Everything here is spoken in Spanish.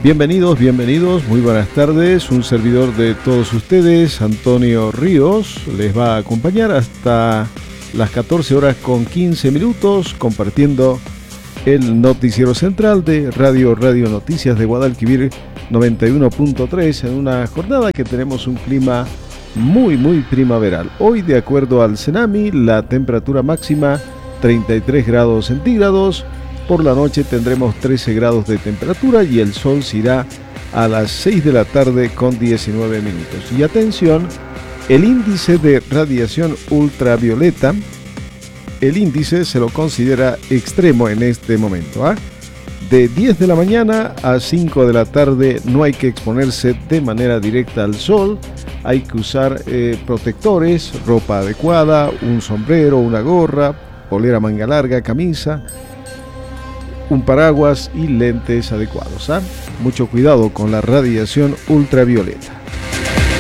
Bienvenidos, muy buenas tardes. Un servidor de todos ustedes, Antonio Ríos, les va a acompañar hasta las 14 horas con 15 minutos, compartiendo el noticiero central de Radio Noticias de Guadalquivir 91.3 en una jornada que tenemos un clima muy primaveral. Hoy, de acuerdo al Cenami, la temperatura máxima 33 grados centígrados. Por la noche tendremos 13 grados de temperatura y el sol se irá a las 6 de la tarde con 19 minutos. Y atención, el índice de radiación ultravioleta, el índice se lo considera extremo en este momento. De 10 de la mañana a 5 de la tarde no hay que exponerse de manera directa al sol, hay que usar protectores, ropa adecuada, un sombrero, una gorra, polera manga larga, camisa, un paraguas y lentes adecuados. Mucho cuidado con la radiación ultravioleta.